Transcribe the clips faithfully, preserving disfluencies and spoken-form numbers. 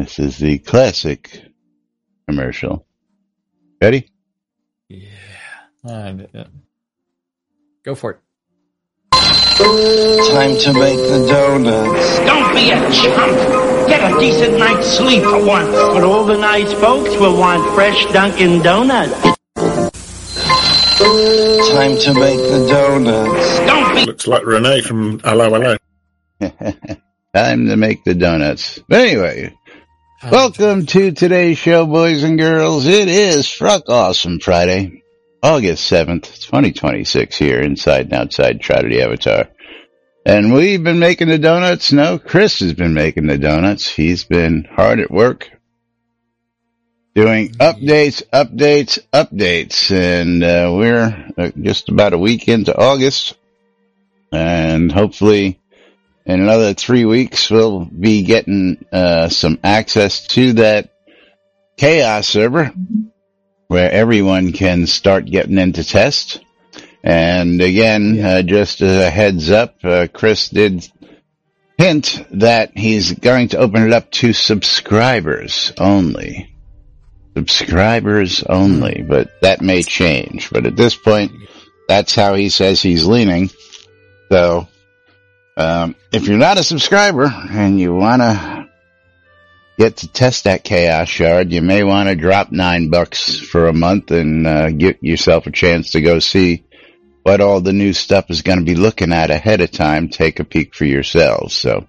This is the classic commercial. Ready? Yeah. Uh, go for it. Time to make the donuts. Don't be a chump. Get a decent night's sleep for once. But all the nice folks will want fresh Dunkin' Donuts. Time to make the donuts. Don't be... Looks like Renee from Hello Hello. Time to make the donuts. But anyway, welcome to today's show, boys and girls. It is Fruck Awesome Friday, August seventh, twenty twenty-six here inside and outside Trotter the Avatar. And we've been making the donuts. No, Chris has been making the donuts. He's been hard at work doing updates, updates, updates. And uh, we're just about a week into August. And hopefully in another three weeks, we'll be getting uh, some access to that Chaos server where everyone can start getting into test. And again, yeah. uh, just a heads up, uh, Chris did hint that he's going to open it up to subscribers only. Subscribers only, but that may change. But at this point, that's how he says he's leaning. So, um, if you're not a subscriber and you want to get to test that Chaos Shard, you may want to drop nine bucks for a month and uh, get yourself a chance to go see what all the new stuff is going to be looking at ahead of time. Take a peek for yourselves. So,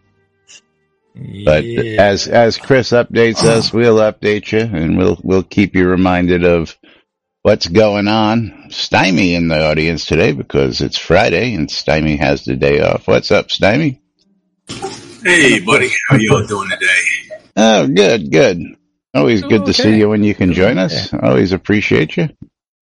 but yeah. as as Chris updates us, we'll update you and we'll we'll keep you reminded of what's going on. Stymie in the audience today because it's Friday and Stymie has the day off. What's up, Stymie? Hey, buddy. How y'all doing today? Oh, good, good. Always good okay. to see you when you can join us. Yeah. Always appreciate you.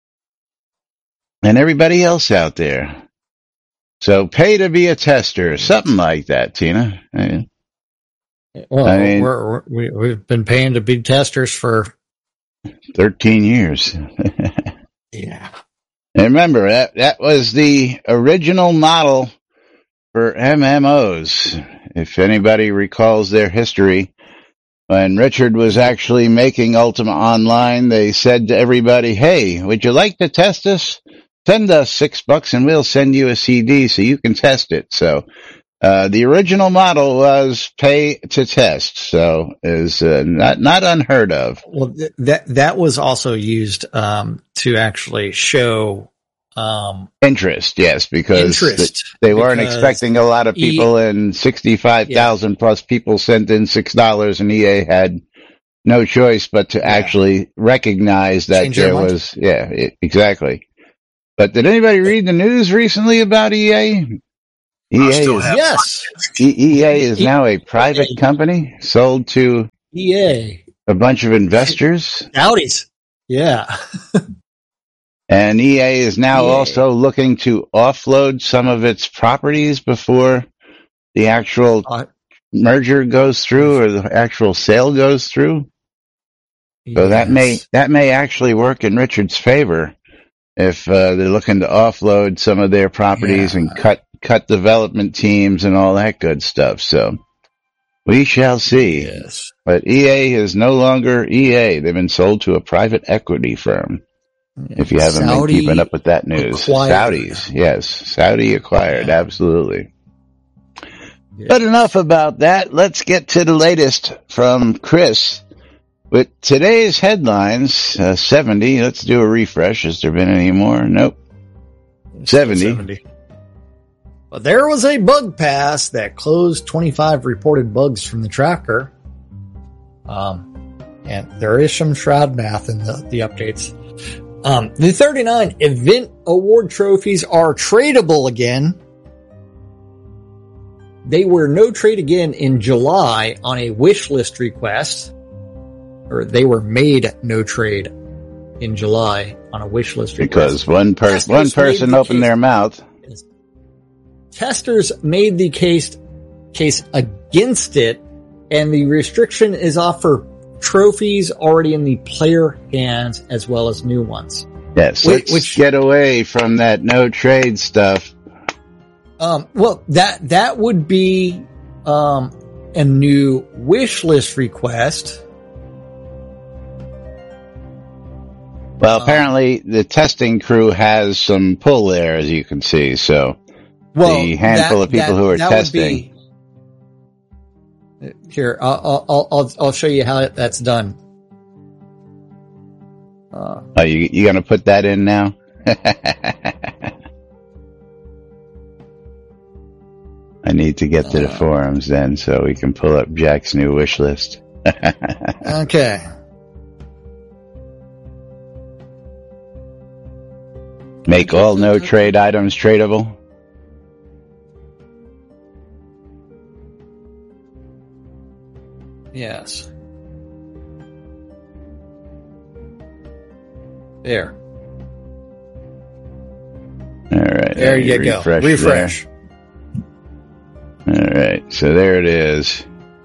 And everybody else out there. So pay to be a tester, something like that, Tina. I, well, I mean, we're, we're, we've been paying to be testers for thirteen years. Yeah. And remember, that, that was the original model for M M Os. If anybody recalls their history, when Richard was actually making Ultima Online, they said to everybody, hey, would you like to test us? Send us six bucks and we'll send you a C D so you can test it. So, uh, the original model was pay to test. So is, uh, not, not unheard of. Well, th- that, that was also used, um, to actually show, um, interest. Yes, because interest, they, they weren't expecting a lot of people e- and sixty-five thousand yeah. plus people sent in six dollars and E A had no choice but to yeah. actually recognize that Change there was, yeah, it, exactly. But did anybody read the news recently about E A? E A is, yes. E- EA is now a private company sold to E A, a bunch of investors. Saudis. Yeah. And E A is now E A. also looking to offload some of its properties before the actual uh, merger goes through or the actual sale goes through. Yes. So that may, that may actually work in Richard's favor. If uh, they're looking to offload some of their properties yeah. and cut cut development teams and all that good stuff. So we shall see. Yes. But E A is no longer E A. They've been sold to a private equity firm. Yeah. If you haven't Saudi been keeping up with that news. Acquired. Saudis, yes. Saudi acquired, yeah. absolutely. Yeah. But enough about that. Let's get to the latest from Chris. With today's headlines, uh, seventy, let's do a refresh. Has there been any more? Nope. seventy. seventy. Well, there was a bug pass that closed twenty-five reported bugs from the tracker. Um, and there is some Shroud math in the, the updates. Um, the thirty-nine event award trophies are tradable again. They were no trade again in July on a wish list request. Or they were made no trade in July on a wish list request. Because one person, one person opened case, their mouth. Testers made the case, case against it, and the restriction is off for trophies already in the player hands as well as new ones. Yes, which, let's which, get away from that no trade stuff. Um, well, that, that would be, um, a new wish list request. Well, apparently the testing crew has some pull there, as you can see. So Well, the handful that- of people that- who are that would testing. be- here, I'll, I'll, I'll, I'll show you how that's done. Uh, Oh, you you gonna put that in now? I need to get to the Uh. forums then, so we can pull up Jack's new wish list. okay. Make all no trade items tradable. Yes. There. All right. There you go. refresh Refresh. there. All right. So there it is.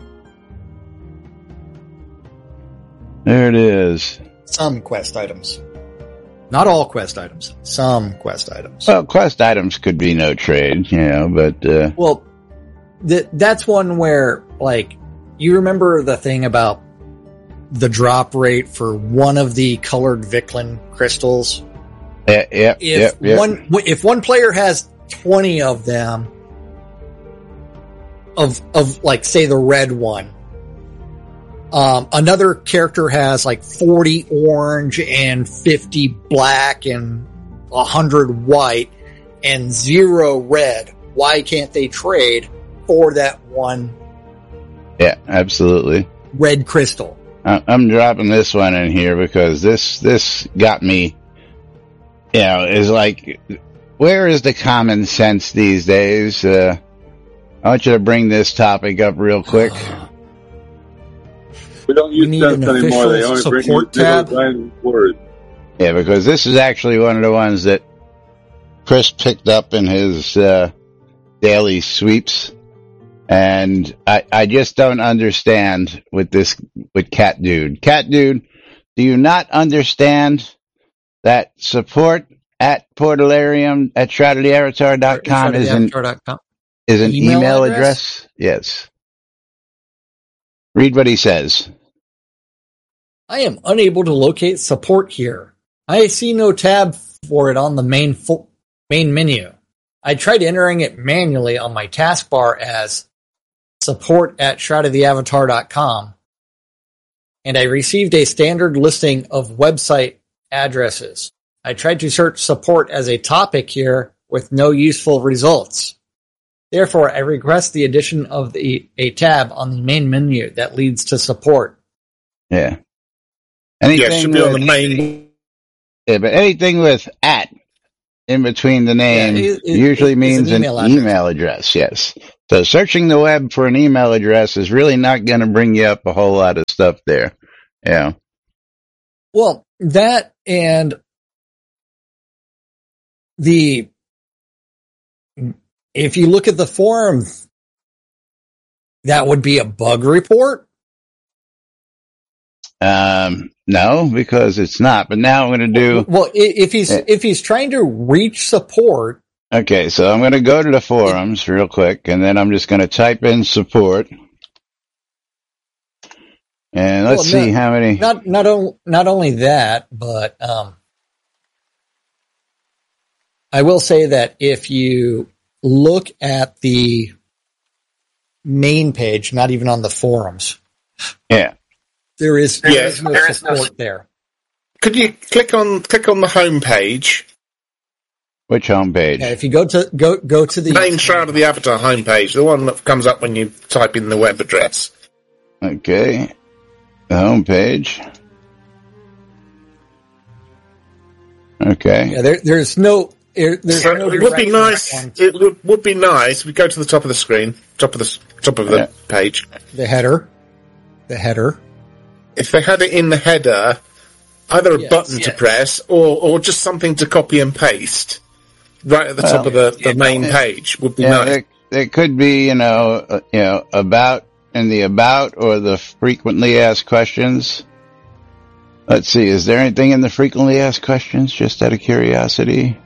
There it is. Some quest items. Not all quest items. Some quest items. Well, quest items could be no trade, you know, but uh, Well, th- that's one where, like, you remember the thing about the drop rate for one of the colored Viclin crystals? yeah, yeah, If yeah, yeah. one, if one player has twenty of them, of, of, like, say the red one, um, another character has like forty orange and fifty black and one hundred white and zero red. Why can't they trade for that one Yeah, absolutely. red crystal? I- I'm dropping this one in here because this this got me. You know, is like, where is the common sense these days? Uh, I want you to bring this topic up real quick. We don't We use need sense an anymore. They official only bring support you little tab. tiny words. Yeah, because this is actually one of the ones that Chris picked up in his uh, daily sweeps, and I, I just don't understand with this with Cat Dude. Cat Dude, do you not understand that support at Portalarium at shrouded avatar dot com is an Avatar.com. is an Email email, address? address? Yes. Read what he says. I am unable to locate support here. I see no tab for it on the main fo- main menu. I tried entering it manually on my taskbar as support at shrouded the avatar dot com, and I received a standard listing of website addresses. I tried to search support as a topic here with no useful results. Therefore, I request the addition of the, a tab on the main menu that leads to support. Yeah. Anything Yeah, it should be on with- the main. Yeah, but anything with at in between the name Yeah, it- it- usually it's means an an email email, address. address. Yes. So searching the web for an email address is really not going to bring you up a whole lot of stuff there. Yeah. Well, that and the, if you look at the forum, that would be a bug report. Um, no, because it's not. But now I'm going to do. Well, i- if he's, Yeah. if he's trying to reach support, Okay, so I'm going to go to the forums real quick, and then I'm just going to type in support. And let's Well, see no- how many. not, not, on, not only that, but, um, I will say that if you look at the main page, not even on the forums, Yeah. there is, there Yeah, is no there is no- support there. Could you click on click on the home page? Which homepage? Yeah, if you go to go go to the Main Shroud of the Avatar homepage, the one that comes up when you type in the web address. Okay. The homepage. Okay. yeah, there, there's no there, there's So no it would be direction nice. on It would, would be nice. We go to the top of the screen, top of the s- top of the Yeah. page. the header, the header. If they had it in the header, either a Yes, button to yes. press or or just something to copy and paste right at the top of the, the main page would be Yeah, nice. there, there could be, you know, uh, you know, about in the about or the frequently asked questions. Let's see, is there anything in the frequently asked questions? Just out of curiosity.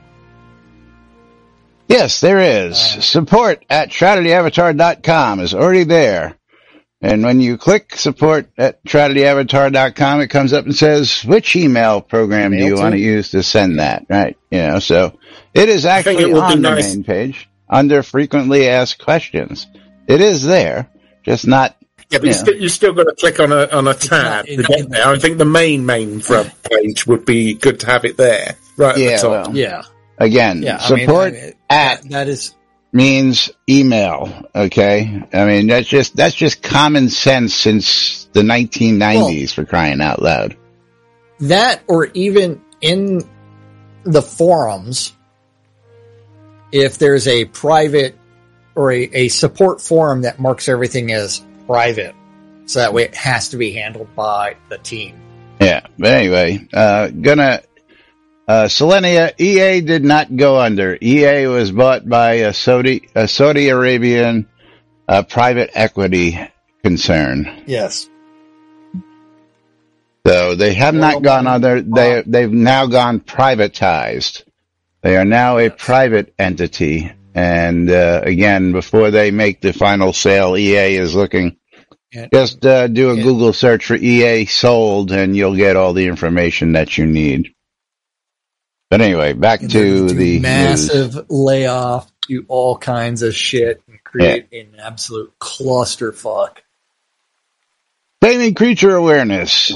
Yes, there is. Support at shrouded avatar dot com is already there. And when you click support at tragedy avatar dot com, it comes up and says, which email program do you want to use to send that? Right. You know, so it is actually it on the nice. main page under frequently asked questions. It is there, just not. Yeah, but you still, you still got to click on a on a tab to get there. I think the main main front page would be good to have it there, right Yeah, at the top. well, Yeah. Again, Yeah. I mean, support I mean, at that, that is. means email. Okay. I mean, that's just, that's just common sense since the nineteen nineties Well, for crying out loud. That, or even in the forums, if there's a private or a, a support forum that marks everything as private, so that way it has to be handled by the team. Yeah. But anyway, uh, gonna, uh, Selenia, E A did not go under. E A was bought by a Saudi, a Saudi Arabian, uh, private equity concern. Yes. So they have Well, not gone under, they, they've now gone privatized. They are now a private entity. And, uh, again, before they make the final sale, E A is looking, And, just, uh, do a Yeah. Google search for E A sold and you'll get all the information that you need. But anyway, back and they're to gonna do the massive news. layoff, do all kinds of shit, and create an absolute clusterfuck. Taming creature awareness.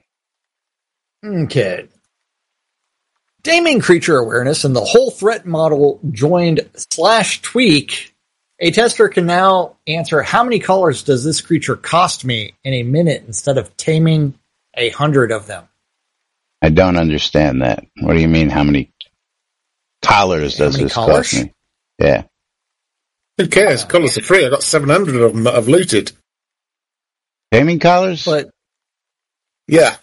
Okay. Taming creature awareness and the whole threat model joined slash tweak. A tester can now answer how many collars does this creature cost me in a minute instead of taming a hundred of them. I don't understand that. What do you mean? How many collars How does many this collars? cost me? Yeah. Who cares? Collars are free. I got seven hundred of them that I've looted. Taming collars? But Yeah.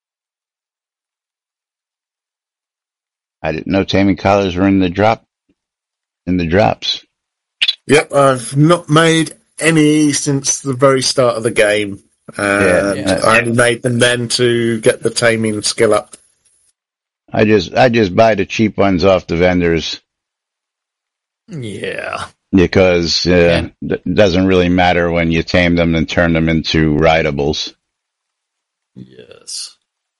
I didn't know taming collars were in the drop, in the drops. Yep, I've not made any since the very start of the game. And Yeah. I only made them then to get the taming skill up. I just, I just buy the cheap ones off the vendors yeah. because, uh, it doesn't really matter when you tame them and turn them into rideables. Yes.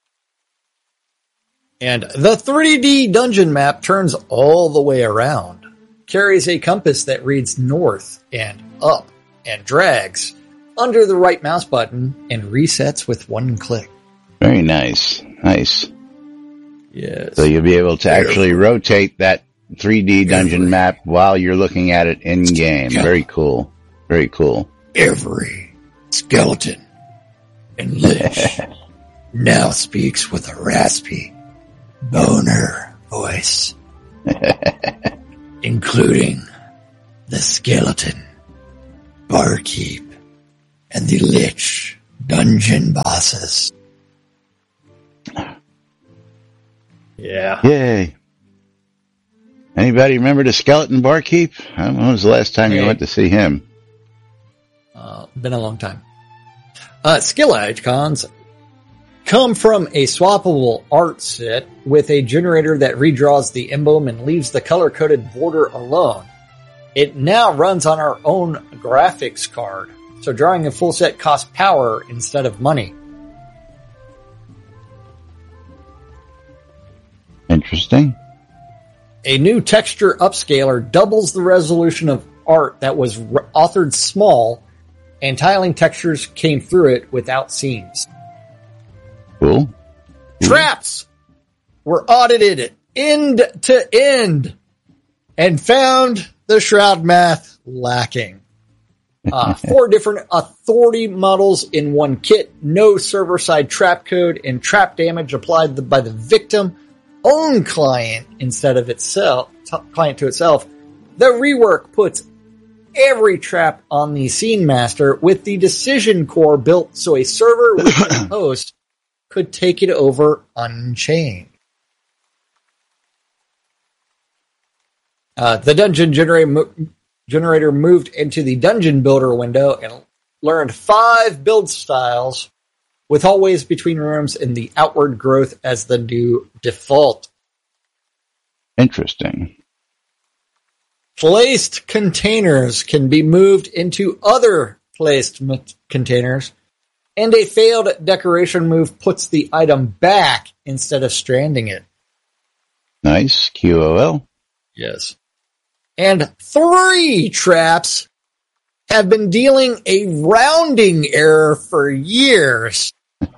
And the three D dungeon map turns all the way around, carries a compass that reads north and up, and drags under the right mouse button and resets with one click. Very nice. Nice. Yes. So you'll be able to actually rotate that three D dungeon map while you're looking at it in game. Very cool. Very cool. Every skeleton and lich now speaks with a raspy boner voice, including the skeleton, barkeep, and the lich dungeon bosses. Yeah. Yay. Anybody remember the skeleton barkeep? When was the last time you Hey. went to see him? Uh, been a long time. Uh, skill icons come from a swappable art set with a generator that redraws the emblem and leaves the color-coded border alone. It now runs on our own graphics card, so drawing a full set costs power instead of money. Interesting. A new texture upscaler doubles the resolution of art that was re- authored small, and tiling textures came through it without seams. Cool. Traps were audited end to end and found the shroud math lacking. Uh, four different authority models in one kit, no server-side trap code, and trap damage applied the, by the victim own client instead of itself, t- client to itself. The rework puts every trap on the scene master with the decision core built so a server with a host could take it over unchained. Uh, the dungeon generator, mo- generator moved into the dungeon builder window and learned five build styles with hallways between rooms and the outward growth as the new default. Interesting. Placed containers can be moved into other placement containers, and a failed decoration move puts the item back instead of stranding it. Nice. Q O L. Yes. And three traps have been dealing a rounding error for years.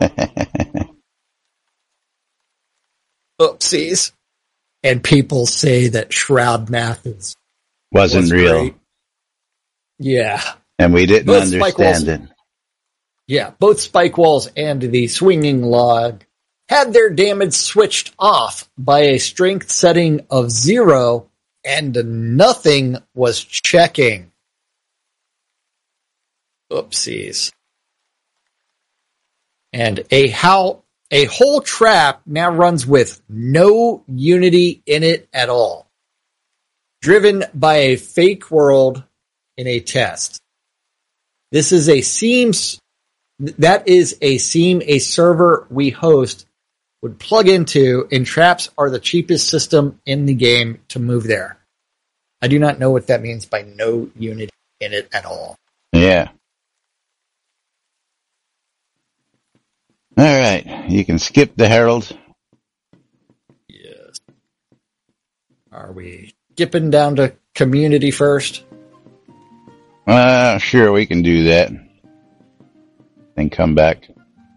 Oopsies. And people say that Shroud Math is Wasn't was real. great. Yeah. And we didn't Both spike walls- understand it. Yeah, both spike walls and the swinging log had their damage switched off by a strength setting of zero, and nothing was checking. Oopsies. And a how a whole trap now runs with no unity in it at all, driven by a fake world in a test. This is a seams that is a seam a server we host would plug into, and traps are the cheapest system in the game to move there. I do not know what that means by no unity in it at all. Yeah. All right. You can skip the Herald. Yes. Are we skipping down to community first? Uh, sure, we can do that. Then come back.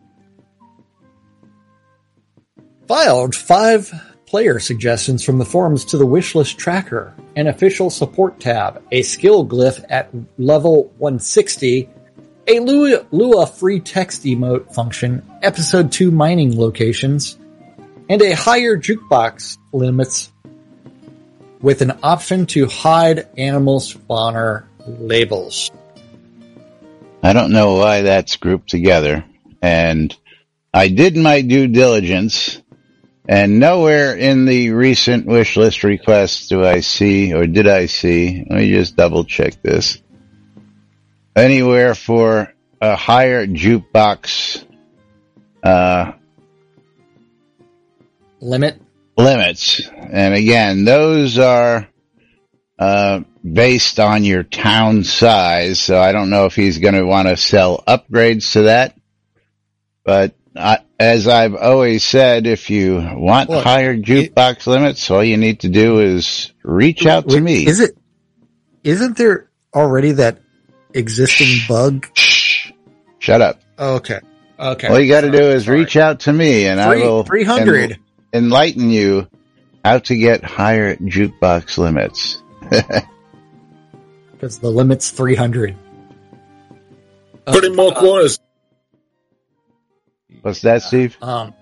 Filed five player suggestions from the forums to the wishlist tracker, an official support tab, a skill glyph at level one sixty, a Lua, Lua free text emote function, episode two mining locations, and a higher jukebox limits with an option to hide animal spawner labels. I don't know why that's grouped together. And I did my due diligence, and nowhere in the recent wish list requests do I see, or did I see, let me just double check this, anywhere for a higher jukebox uh, Limit? limits. And again, those are uh, based on your town size, so I don't know if he's going to want to sell upgrades to that. But I, as I've always said, if you want Look, higher jukebox it, limits, all you need to do is reach out to me. Is it? Isn't there already that existing Shh. bug? Shh. Shut up. Oh, okay. Okay. All you got to do is Sorry. reach out to me, and Three, I will three hundred en- enlighten you how to get higher jukebox limits. Because the limit's three hundred. Put in more quarters. What's that, Steve? Um,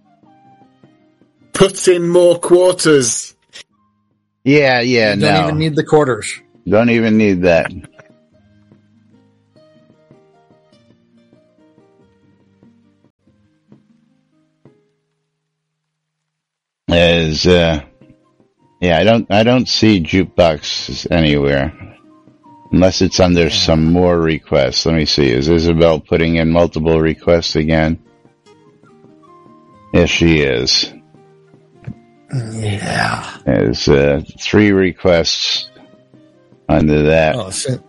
Put in more quarters. Yeah, yeah, you no. Don't even need the quarters. Don't even need that. As, uh, yeah, I don't, I don't see jukeboxes anywhere. Unless it's under yeah. some more requests. Let me see. Is Isabel putting in multiple requests again? Yes, she is. Yeah. There's uh, three requests under that. Oh, shit.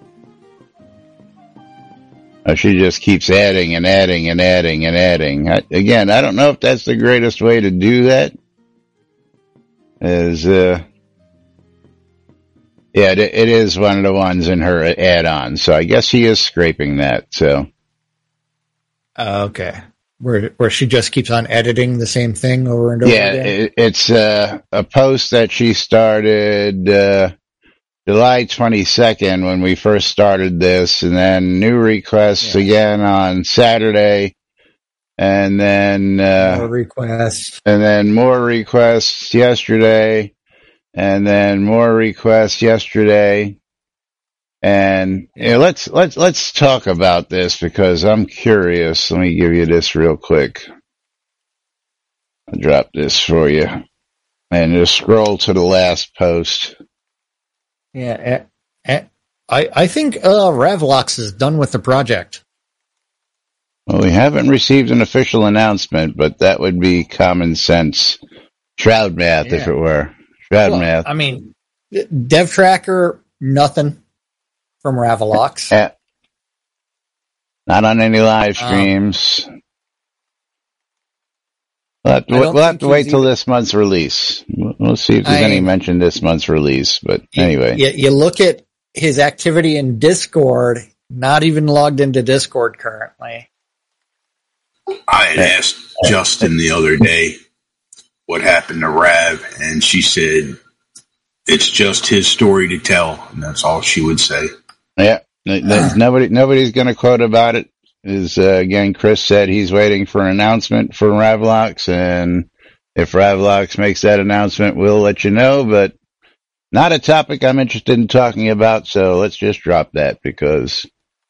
Oh, she just keeps adding and adding and adding and adding. I, again, I don't know if that's the greatest way to do that. Is uh, yeah, it, it is one of the ones in her add-on. So I guess she is scraping that. So uh, okay. Where where she just keeps on editing the same thing over and over yeah, again? It, it's uh, a post that she started uh, July twenty-second when we first started this, and then new requests yeah. again on Saturday, and then uh, more requests, and then more requests yesterday, and then more requests yesterday. And you know, let's let's let's talk about this because I'm curious. Let me give you this real quick. I'll drop this for you, and just scroll to the last post. Yeah, I I think uh, Ravlox is done with the project. Well, we haven't received an official announcement, but that would be common sense Shroud Math yeah. if it were Shroud well, Math. I mean, Dev Tracker, nothing. From Ravlox. Uh, Not on any live streams. Um, we'll have to, we'll have to wait till this month's release. We'll, we'll see if there's I, any mention this month's release. But anyway. You, you look at his activity in Discord, not even logged into Discord currently. I had asked Justin the other day what happened to Rav, and she said it's just his story to tell, and that's all she would say. Yeah, there's nobody, nobody's going to quote about it. Is uh, again, Chris said he's waiting for an announcement from Ravlox, and if Ravlox makes that announcement, we'll let you know. But not a topic I'm interested in talking about, so let's just drop that because.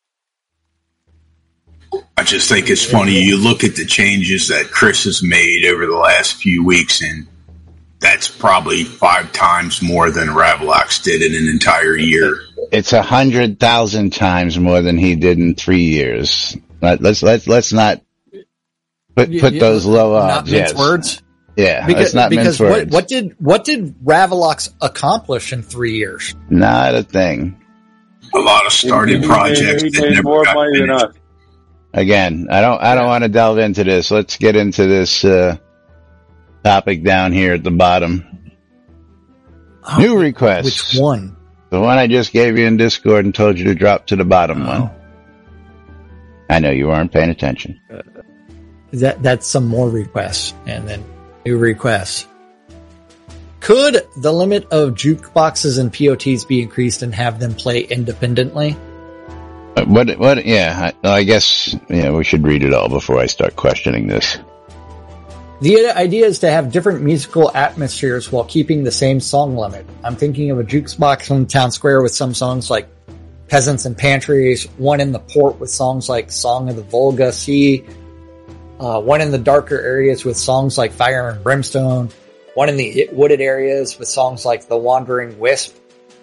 I just think it's funny. You look at the changes that Chris has made over the last few weeks, and that's probably five times more than Ravlox did in an entire year. It's a hundred thousand times more than he did in three years. Let's let's let's not put put those low odds. Not mince yes. words. Yeah, because, let's not because mince what, words. what did what did Ravlox accomplish in three years? Not a thing. A lot of started projects that never got finished. Again, I don't, I don't want to delve into this. Let's get into this, uh, topic down here at the bottom. Oh, New requests. Which one? The one I just gave you in Discord and told you to drop to the bottom oh. one. I know you weren't paying attention. Uh, that, that's some more requests and then new requests. Could the limit of jukeboxes and P O Ts be increased and have them play independently? What, what, yeah, I, I guess, yeah, we should read it all before I start questioning this. The idea is to have different musical atmospheres while keeping the same song limit. I'm thinking of a jukebox in Town Square with some songs like Peasants and Pantries, one in the port with songs like Song of the Volga Sea, uh, one in the darker areas with songs like Fire and Brimstone, one in the wooded areas with songs like The Wandering Wisp.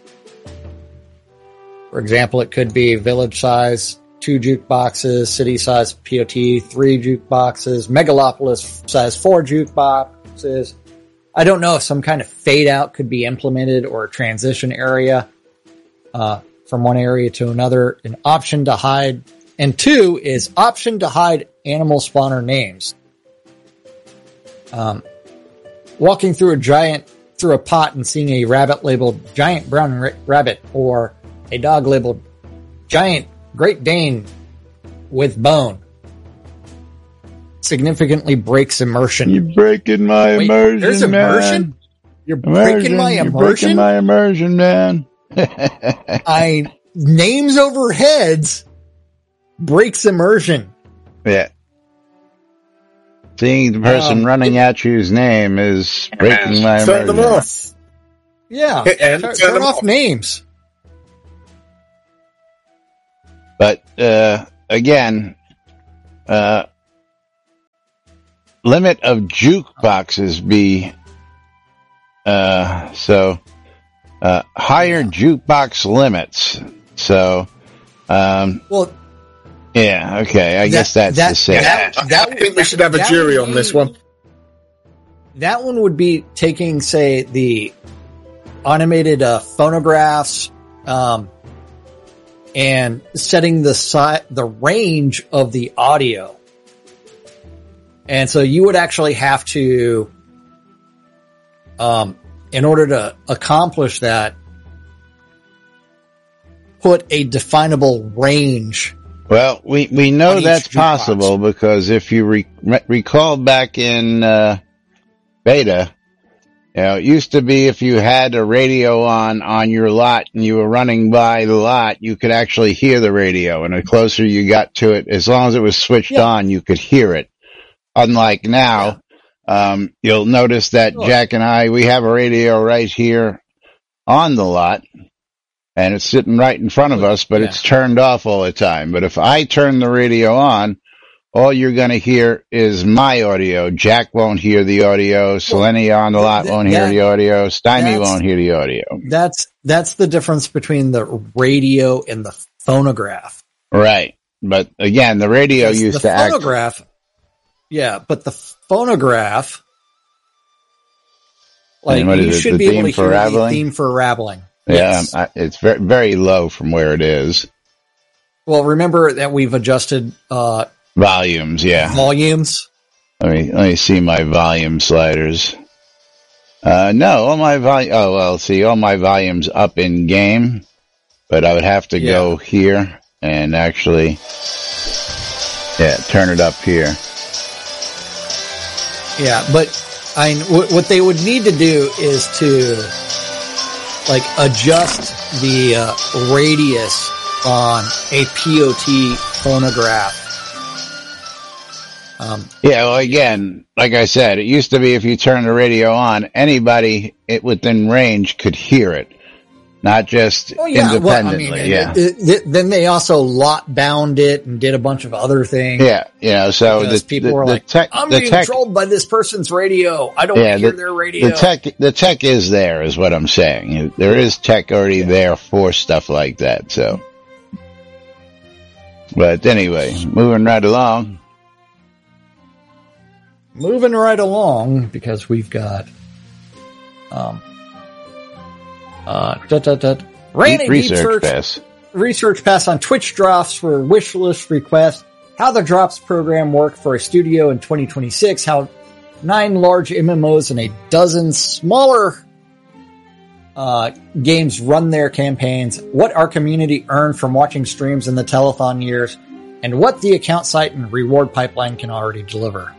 For example, it could be village size, two jukeboxes, city size P O T, three jukeboxes, megalopolis size, four jukeboxes. I don't know if some kind of fade out could be implemented or a transition area, uh, from one area to another. An option to hide, and two is option to hide animal spawner names. Um, walking through a giant, through a pot and seeing a rabbit labeled Giant Brown ra- Rabbit or a dog labeled Giant Great Dane with Bone significantly breaks immersion. You're breaking my Wait, immersion, there's immersion? Man. You're immersion, breaking my immersion? You're breaking my immersion, man. I, names over heads breaks immersion. Yeah. Seeing the person um, running it, at you's name is breaking my immersion. Turn them off. Yeah. Turn, turn, turn off, off names. But, uh, again, uh, limit of jukeboxes be, uh, so, uh, higher jukebox limits. So, um, well, yeah, okay, I that, guess that's that, the same. That, that, that, I think we should have a jury on this one. That one would be taking, say, the automated, uh, phonographs, um, and setting the si- the range of the audio. And so you would actually have to, um, in order to accomplish that, put a definable range. Well, we, we know that's possible because if you re- recall back in, uh, beta, you know, it used to be if you had a radio on, on your lot and you were running by the lot, you could actually hear the radio. And the closer you got to it, as long as it was switched yeah. on, you could hear it. Unlike now, yeah. um, you'll notice that sure. Jack and I, we have a radio right here on the lot and it's sitting right in front of us, but yeah. it's turned off all the time. But if I turn the radio on, all you're going to hear is my audio. Jack won't hear the audio. Selenia on the lot won't hear that, the audio. Stymie won't hear the audio. That's, that's the difference between the radio and the phonograph. Right. But again, the radio because used the to phonograph, act. Yeah, but the phonograph, like, you it, should be able to hear rabbling? the theme for rabbling. Yeah, yes. I, it's very, very low from where it is. Well, remember that we've adjusted uh, volumes. Yeah, volumes. Let me let me see my volume sliders. Uh, no, all my volume. Oh well, see, all my volumes up in game, but I would have to yeah. go here and actually, yeah, turn it up here. Yeah, but I w- what they would need to do is to like adjust the uh, radius on a P O T phonograph. Um, yeah, well, again, like I said, it used to be if you turn the radio on, anybody it, within range could hear it, not just oh, yeah. independently. Well, I mean, yeah. It, it, it, then they also lot bound it and did a bunch of other things. Yeah, you know, so the people the, were the like, tech, "I'm the being tech, controlled by this person's radio. I don't yeah, hear the, their radio." The tech, the tech is there, is what I'm saying. There is tech already yeah. there for stuff like that. So, but anyway, moving right along. Moving right along, because we've got um uh da, da, da, ran a research search, pass. research pass on Twitch drops for wish list requests, how the drops program worked for a studio in twenty twenty-six, how nine large M M Os and a dozen smaller uh games run their campaigns, what our community earned from watching streams in the telethon years, and what the account site and reward pipeline can already deliver.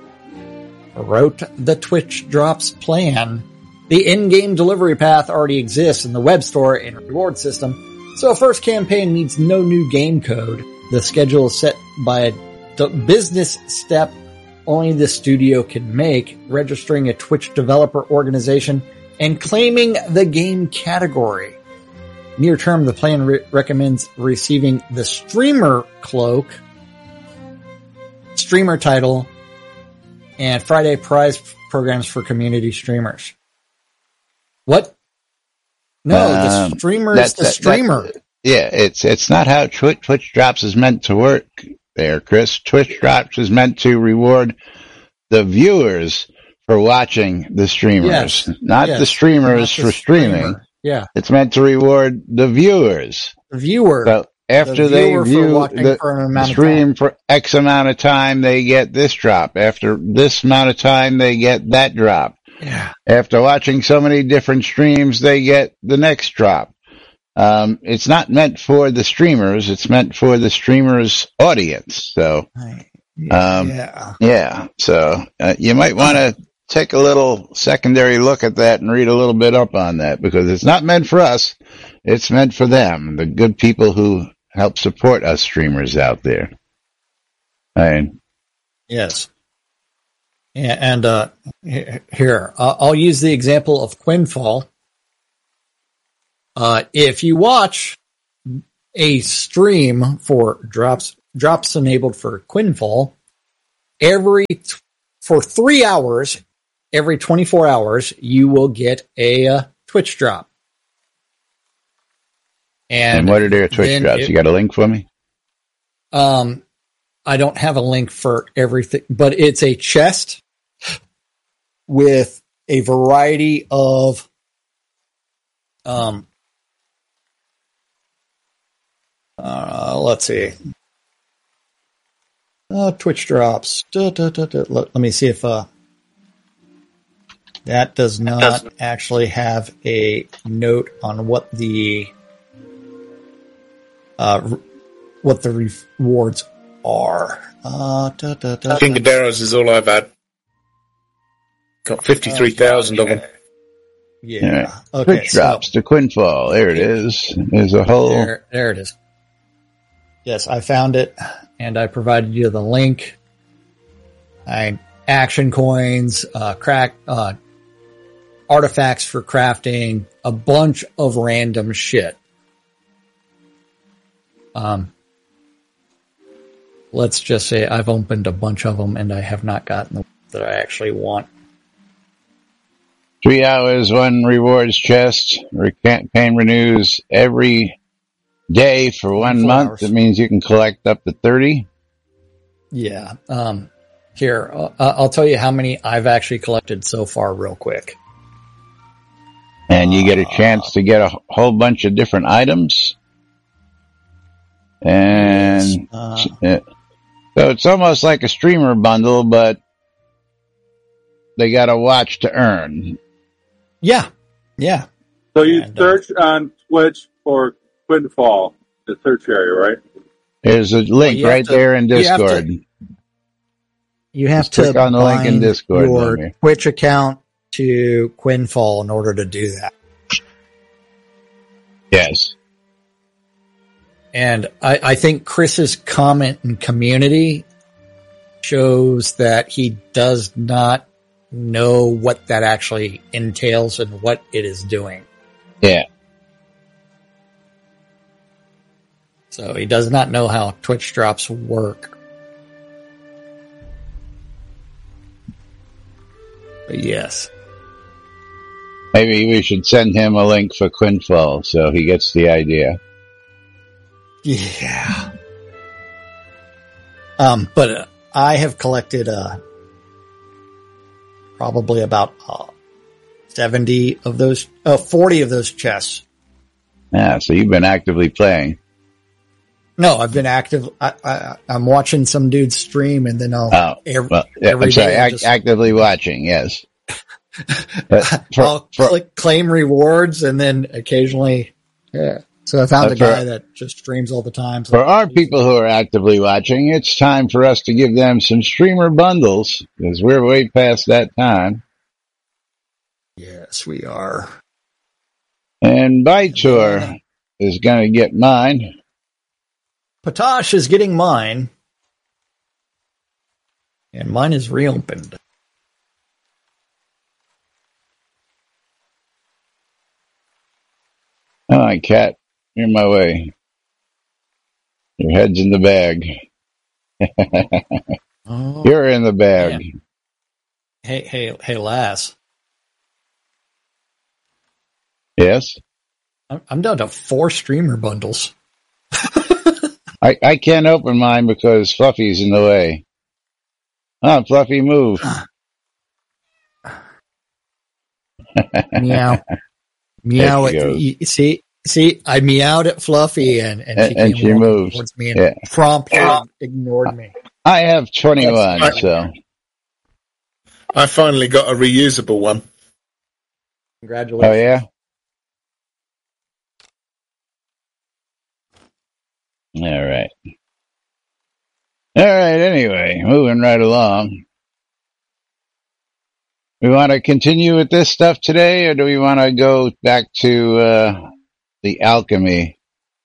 Wrote the Twitch drops plan. The in-game delivery path already exists in the web store and reward system, so a first campaign needs no new game code. The schedule is set by a business step only the studio can make, registering a Twitch developer organization and claiming the game category. Near term, the plan re- recommends receiving the streamer cloak, streamer title, and Friday prize programs for community streamers. What? No, um, the streamer is the that, streamer. That, yeah, it's it's not how Twitch, Twitch Drops is meant to work there, Chris. Twitch Drops is meant to reward the viewers for watching the streamers, yes. not yes. the streamers not the for streaming. Streamer. Yeah. It's meant to reward the viewers. The viewer. So after the they viewer view for the, for the stream for X amount of time, they get this drop. After this amount of time, they get that drop. Yeah. After watching so many different streams, they get the next drop. Um, it's not meant for the streamers. It's meant for the streamers' audience. So, yeah. um, yeah. yeah. So, uh, you might want to take a little secondary look at that and read a little bit up on that, because it's not meant for us. It's meant for them, the good people who help support us streamers out there. Right. Yes. Yeah, and uh, here, uh, I'll use the example of Quinfall. Uh, if you watch a stream for drops, drops enabled for Quinfall, every, for three hours, every twenty-four hours, you will get a uh, Twitch drop. And, and what are their Twitch drops? It, you got a link for me? Um, I don't have a link for everything, but it's a chest with a variety of, um, uh, let's see, uh, Twitch drops. Da, da, da, da. Let, let me see if, uh, that does not actually have a note on what the, uh, what the rewards are. Uh, da, da, da, King of Darrows is all I've had. Got fifty-three thousand uh, of them. Yeah. Right. Okay. Twitch drops to Quinfall. There it is. There's a whole. There, there it is. Yes, I found it, and I provided you the link. I action coins, uh, crack, uh, artifacts for crafting, a bunch of random shit. Um, let's just say I've opened a bunch of them, and I have not gotten the that I actually want. Three hours, one rewards chest. Campaign renews every day for one month. Hours. That means you can collect up to thirty. Yeah. Um, here, uh, I'll tell you how many I've actually collected so far real quick. And you get a chance uh, to get a whole bunch of different items. And Uh, so it's almost like a streamer bundle, but they got to watch to earn. yeah, yeah. So you And, uh, search on Twitch for Quinfall, the search area, right? There's a link you have right to- there in you have to- Discord. You have Just to click on the link in bind Discord, your Bobby. Twitch account to Quinfall in order to do that. Yes. And I, I think Chris's comment in community shows that he does not know what that actually entails and what it is doing. Yeah. So he does not know how Twitch drops work. But yes. Maybe we should send him a link for Quinfall so he gets the idea. Yeah. Um, but uh, I have collected uh, probably about uh, seventy of those, uh, forty of those chests. Yeah, so you've been actively playing. No, I've been active. I, I, I'm watching some dude stream, and then I'll Oh, every, well, yeah, every I'm sorry, day I'll ac- just- actively watching, yes. But for, I'll for- click claim rewards, and then occasionally, yeah. So I found Uh, a for- guy that just streams all the time. So for our people who are actively watching, it's time for us to give them some streamer bundles, because we're way past that time. yes, we are. And Bytor is going to get mine. Patosh is getting mine, and mine is reopened. All right, cat, you're my way. Your head's in the bag. Oh, You're in the bag. hey, hey, hey, lass! Yes? I'm, I'm down to four streamer bundles. I, I can't open mine because Fluffy's in the way. Oh, Fluffy, move. Meow, meow. There she At, goes. you, see, see, I meowed at Fluffy, and and And- she, and came she walking moves. towards me and Yeah. promptly ignored me. I have twenty-one, That's- so. I finally got a reusable one. Congratulations! Oh, yeah? All right. All right, anyway, moving right along. We want to continue with this stuff today, or do we want to go back to uh, the alchemy?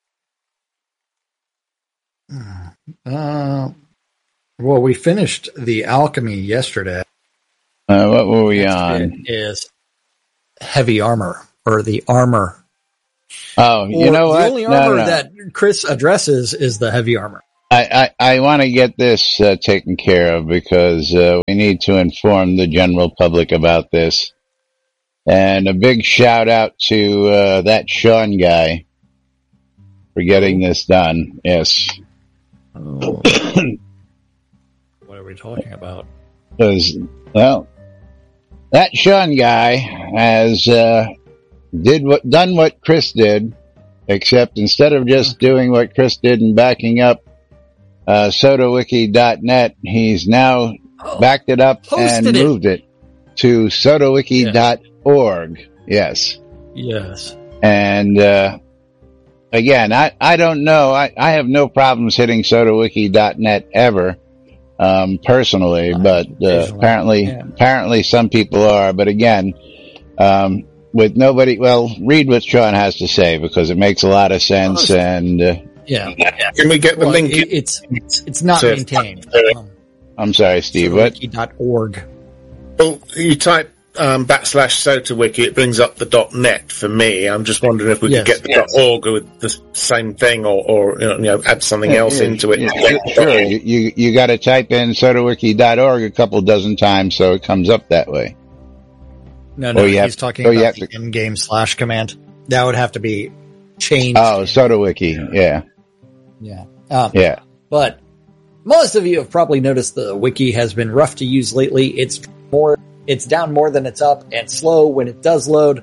Uh, well, we finished the alchemy yesterday. Uh, what were we Next on? bit is heavy armor, or the armor. Oh, you Or know what? The only No, armor no. that Chris addresses is the heavy armor. I, I, I want to get this uh, taken care of because uh, we need to inform the general public about this. And a big shout out to uh, that Sean guy for getting this done. Yes. Oh. What are we talking about? Because, well, that Sean guy has uh, did what done what Chris did, except instead of just doing what Chris did and backing up uh, SodaWiki dot net, he's now Oh, backed it up posted and it. moved it to SodaWiki dot org. Yes. yes. And uh, again, I, I don't know. I, I have no problems hitting SodaWiki dot net ever. Um, personally, but uh, Occasionally, apparently, yeah. apparently some people are. But again, um, with nobody, well, read what Sean has to say because it makes a lot of sense. Oh, And uh, Yeah. Can we get the Well, link? it, it's it's it's not So- maintained. Um, I'm sorry, Steve. What? wiki dot org. Well, you type um, backslash SotaWiki, it brings up the .net for me. I'm just wondering if we Yes. could get the Yes. .org with the same thing, or, or you, know, you know, add something else Yeah, into it. yeah, sure. You you, you got to type in SodaWiki dot org a couple dozen times so it comes up that way. No, no, Oh, you he's have- talking oh, you about have the in-game slash command. That would have to be changed. Oh, SodaWiki. Yeah, yeah. Um, yeah. But most of you have probably noticed the wiki has been rough to use lately. It's more, it's down more than it's up, and slow when it does load.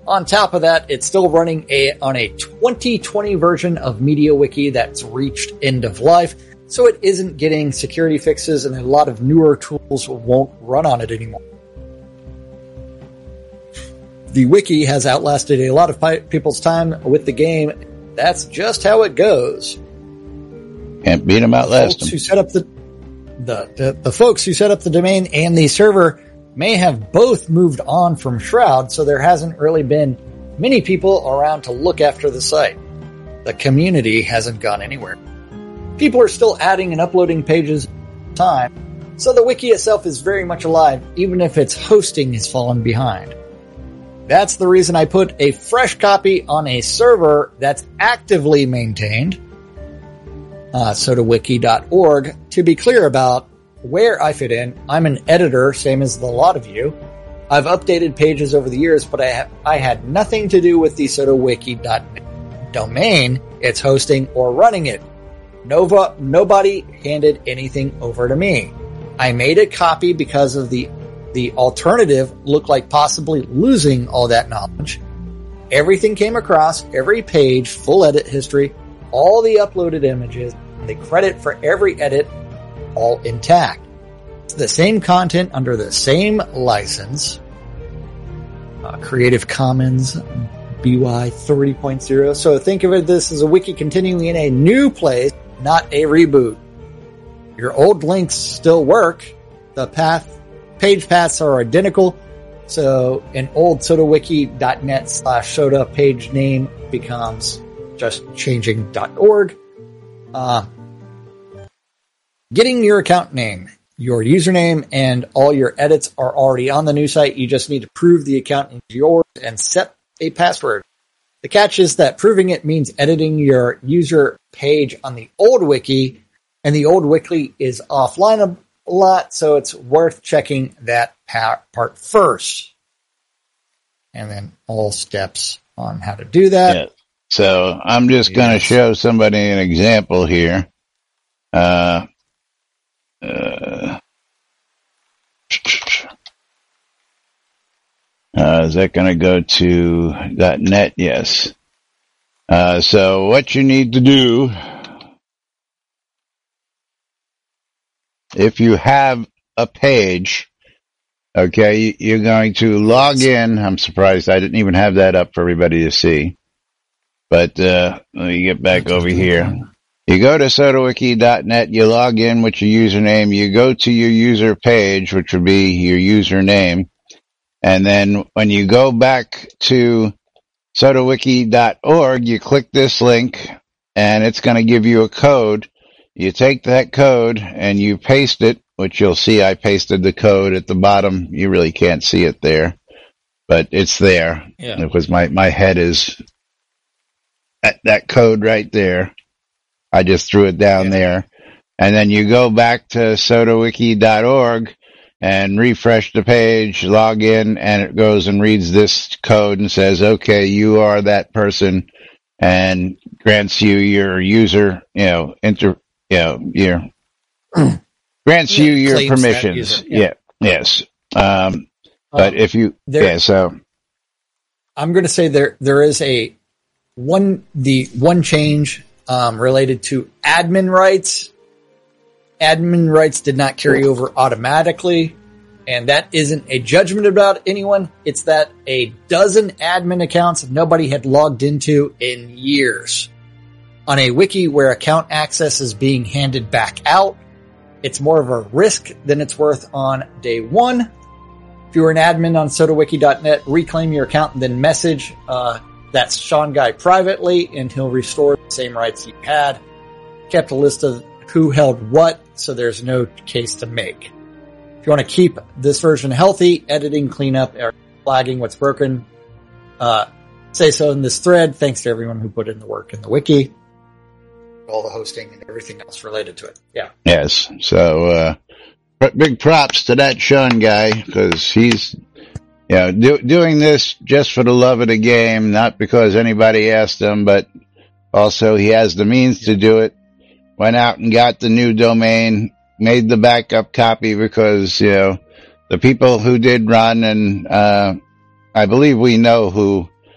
On top of that, it's still running a on a twenty twenty version of MediaWiki that's reached end of life, so it isn't getting security fixes, and a lot of newer tools won't run on it anymore. The wiki has outlasted a lot of pi- people's time with the game. That's just how it goes. Can't beat them, outlast them. Who set up the, the the the folks who set up the domain and the server may have both moved on from Shroud, so there hasn't really been many people around to look after the site. The community hasn't gone anywhere. People are still adding and uploading pages all the time, so the wiki itself is very much alive, even if its hosting has fallen behind. That's the reason I put a fresh copy on a server that's actively maintained, uh, sodawiki dot org. To be clear about where I fit in, I'm an editor, same as the lot of you. I've updated pages over the years, but I, ha- I had nothing to do with the sodawiki dot net domain, its hosting, or running it. Nova, nobody handed anything over to me. I made a copy because of the the alternative looked like possibly losing all that knowledge. Everything came across, every page, full edit history, all the uploaded images, the credit for every edit, all intact. It's the same content under the same license, uh, Creative Commons B Y three point oh. So think of it this as a wiki continuing in a new place, not a reboot. Your old links still work. The path, page paths are identical. So an old sodawiki dot net slash soda page name becomes just changing .org. Uh, getting your account name, your username, and all your edits are already on the new site. You just need to prove the account is yours and set a password. The catch is that proving it means editing your user page on the old wiki, and the old wiki is offline a lot, so it's worth checking that part first. And then all steps on how to do that. Yeah. So I'm just going to Yes. show somebody an example here. Uh, uh, uh, is that going to go to .net? Yes. Uh, so what you need to do, if you have a page, okay, you're going to log in. I'm surprised I didn't even have that up for everybody to see. But uh, let me get back over here. You go to sodawiki dot net, you log in with your username, you go to your user page, which would be your username, and then when you go back to sodawiki dot org, you click this link, and it's going to give you a code. You take that code, and you paste it, which you'll see I pasted the code at the bottom. You really can't see it there, but it's there. Yeah. Because my, my head is at that code right there. I just threw it down Yeah. there. And then you go back to sodawiki dot org and refresh the page, log in, and it goes and reads this code and says, okay, you are that person, and grants you your user, you know, inter, you know, your, grants Yeah, you your claims that permissions. user, Yeah. yeah. Yes. Um, but Um, if you, there- yeah, so, I'm going to say there there is a one the one change um, related to admin rights. Admin rights did not carry over automatically, and that isn't a judgment about anyone. It's that a dozen admin accounts nobody had logged into in years. On a wiki where account access is being handed back out, it's more of a risk than it's worth on day one. If you were an admin on sodawiki dot net, reclaim your account and then message uh, that Sean guy privately, and he'll restore the same rights you had. Kept a list of who held what, so there's no case to make. If you want to keep this version healthy, editing, cleanup, or flagging what's broken, uh, say so in this thread. Thanks to everyone who put in the work in the wiki, all the hosting and everything else related to it. Yeah. yes. So, uh, but big props to that Sean guy, because he's, you know, do, doing this just for the love of the game, not because anybody asked him, but also he has the means to do it. Went out and got the new domain, made the backup copy because, you know, the people who did run, and uh I believe we know who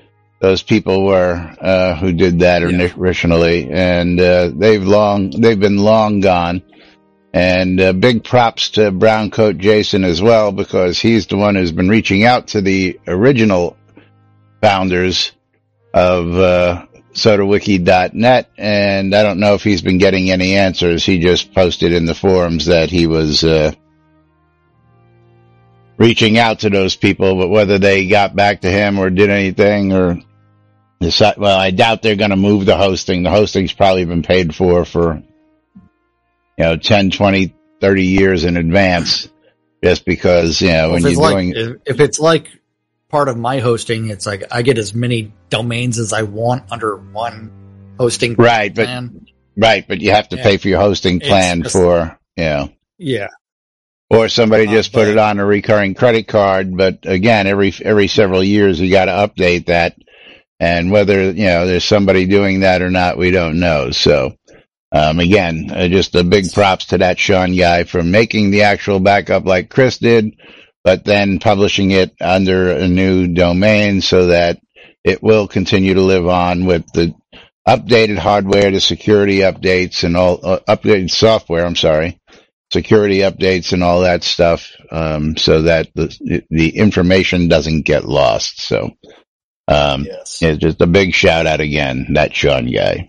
those people were uh, who did that yeah. originally, and uh, they've long they've been long gone. And uh, big props to Browncoat Jason as well, because he's the one who's been reaching out to the original founders of uh, SodaWiki dot net, and I don't know if he's been getting any answers. He just posted in the forums that he was uh, reaching out to those people, but whether they got back to him or did anything or decide, well, I doubt they're going to move the hosting. The hosting's probably been paid for for you know, ten, twenty, thirty years in advance, just because, you know, well, when you're like, doing... If, if it's like part of my hosting, it's like I get as many domains as I want under one hosting right, plan. But, right, but you have to yeah. pay for your hosting plan just, for, you know... Yeah. Or somebody uh, just but, put it on a recurring credit card, but again, every every several years you got to update that, and whether, you know, there's somebody doing that or not, we don't know, so... Um, again, uh, just a big props to that Sean guy for making the actual backup like Chris did, but then publishing it under a new domain so that it will continue to live on with the updated hardware, the security updates and all, uh, updated software, I'm sorry, security updates and all that stuff, um, so that the, the information doesn't get lost. So, um, yes. It's just a big shout out again, that Sean guy.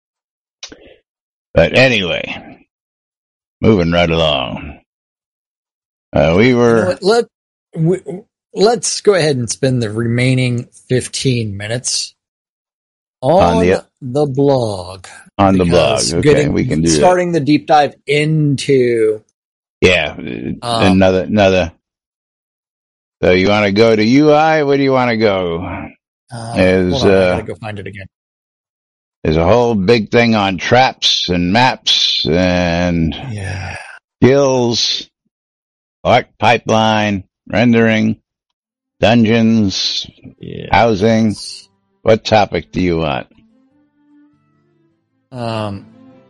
But anyway, moving right along. Uh, we were... You know let, we, let's go ahead and spend the remaining fifteen minutes on, on the, the blog. On the blog, okay, getting, we can do Starting that. the deep dive into... Yeah, um, another... another. So you want to go to U I? Where do you want to go? Uh, As, hold on, uh, I gotta go find it again. There's a whole big thing on traps and maps and yeah. skills, arc pipeline, rendering, dungeons, yeah. housing. What topic do you want? Um.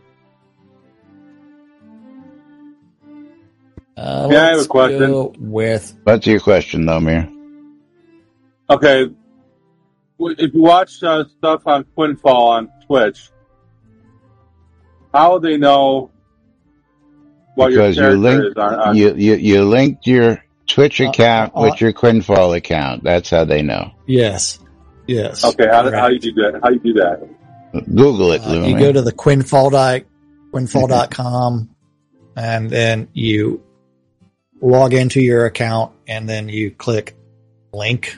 Uh, yeah, I have a question. With what's your question, though, Mir? Okay. If you watch uh, stuff on Quinfall on Twitch, how will they know what because your character you linked, is on, on you, you, you linked your Twitch account uh, uh, with your Quinfall account. That's how they know. Yes. Yes. Okay, how, right. how do you do that? How do you do that? Google it, uh, Lou. You go to the Quinfall dot Quinfall dot com and then you log into your account and then you click link.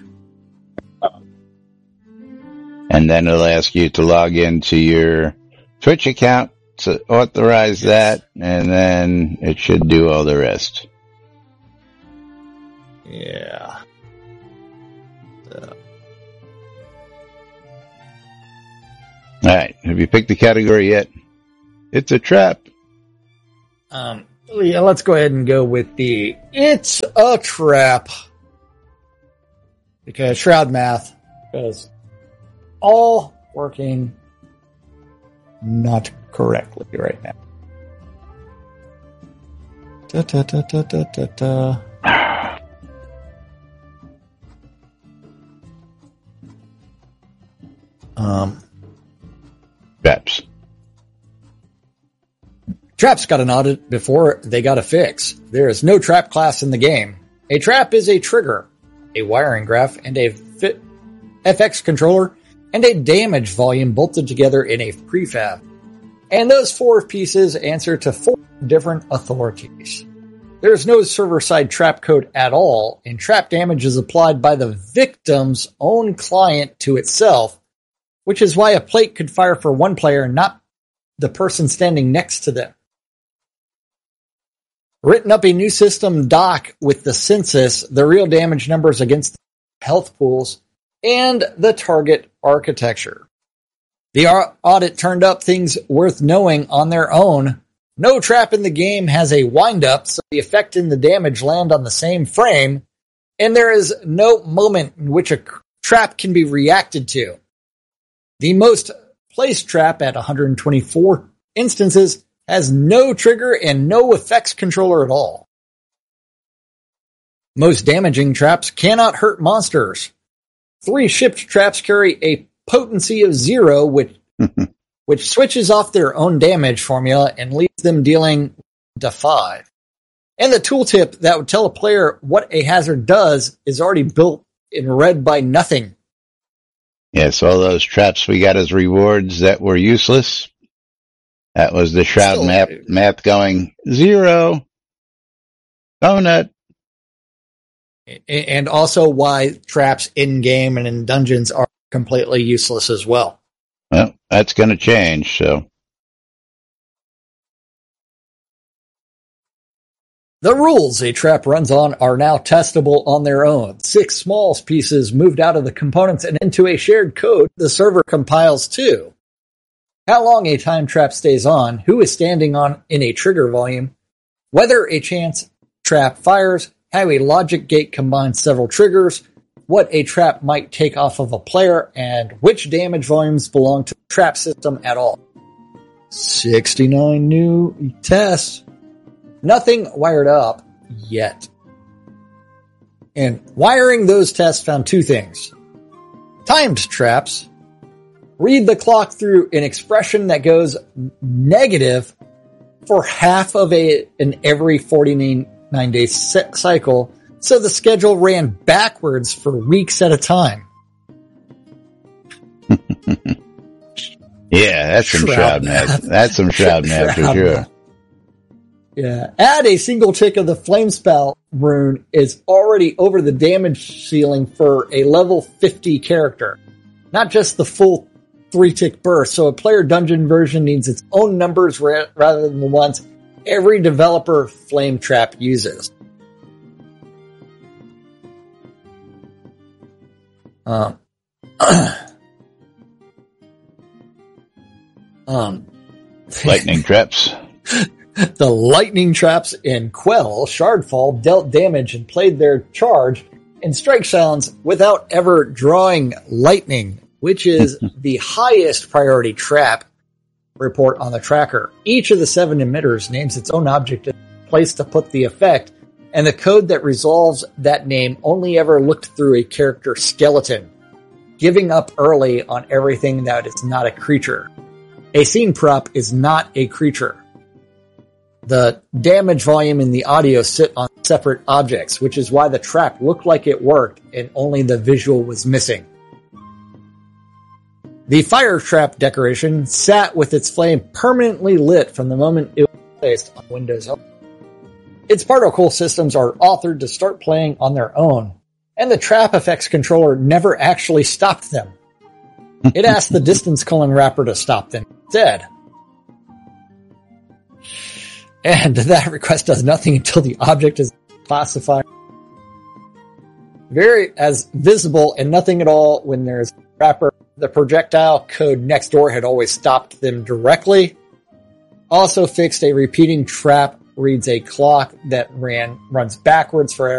And then it'll ask you to log into your Twitch account to authorize yes. that, and then it should do all the rest. Yeah. Uh. All right. Have you picked the category yet? It's a trap. Um, yeah, let's go ahead and go with the It's a Trap. Because Shroud Math is all working not correctly right now. Da, da, da, da, da, da, da. Um, Traps. Traps got an audit before they got a fix. There is no trap class in the game. A trap is a trigger, a wiring graph, and a fit F X controller, and a damage volume bolted together in a prefab. And those four pieces answer to four different authorities. There is no server-side trap code at all, and trap damage is applied by the victim's own client to itself, which is why a plate could fire for one player, not the person standing next to them. Written up a new system doc with the census, the real damage numbers against health pools, and the target architecture. The audit turned up things worth knowing on their own. No trap in the game has a wind-up, so the effect and the damage land on the same frame, and there is no moment in which a trap can be reacted to. The most placed trap at one hundred twenty-four instances has no trigger and no effects controller at all. Most damaging traps cannot hurt monsters. Three shipped traps carry a potency of zero, which which switches off their own damage formula and leaves them dealing to five. And the tooltip that would tell a player what a hazard does is already built in red by nothing. Yes, all those traps we got as rewards that were useless. That was the Shroud Still, map, math going zero. Donut. And also why traps in-game and in dungeons are completely useless as well. Well, that's going to change, so. The rules a trap runs on are now testable on their own. Six small pieces moved out of the components and into a shared code the server compiles too. How long a time trap stays on, who is standing on in a trigger volume, whether a chance trap fires, how a logic gate combines several triggers, what a trap might take off of a player, and which damage volumes belong to the trap system at all. sixty-nine new tests. Nothing wired up yet. And wiring those tests found two things. Timed traps read the clock through an expression that goes negative for half of a an every forty-nine day cycle, so the schedule ran backwards for weeks at a time. Yeah, that's some Shroud math. That's some Shroud math for sure. Yeah. Add a single tick of the Flame Spout rune is already over the damage ceiling for a level fifty character. Not just the full three tick burst, so a player dungeon version needs its own numbers ra- rather than the ones every developer flame trap uses. Um, um, Lightning traps. The lightning traps in Quell Shardfall dealt damage and played their charge in strike sounds without ever drawing lightning, which is the highest priority trap report on the tracker. Each of the seven emitters names its own object and place to put the effect, and the code that resolves that name only ever looked through a character skeleton, giving up early on everything that is not a creature. A scene prop is not a creature. The damage volume and the audio sit on separate objects, which is why the trap looked like it worked and only the visual was missing. The fire trap decoration sat with its flame permanently lit from the moment it was placed on Windows. Its particle systems are authored to start playing on their own, and the trap effects controller never actually stopped them. It asked the distance culling wrapper to stop them instead. And that request does nothing until the object is classified very as visible and nothing at all when there's a wrapper. The projectile code next door had always stopped them directly. Also fixed a repeating trap reads a clock that ran runs backwards for